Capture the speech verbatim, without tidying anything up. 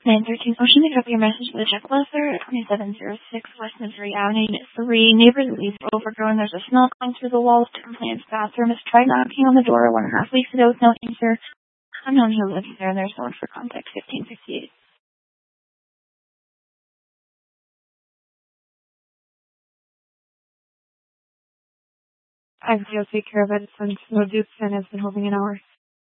nine thirteen Ocean, pick up your message with a check closer at twenty-seven oh six West Missouri Avenue, Unit three. Neighbors at least overgrown. There's a smell coming through the walls. Complaints bathroom has tried knocking on the door one and a half weeks ago with no answer. Unknown who lives there, and there's no one for contact. fifteen fifty-eight. I will take care of it since no Duke's has been holding an hour.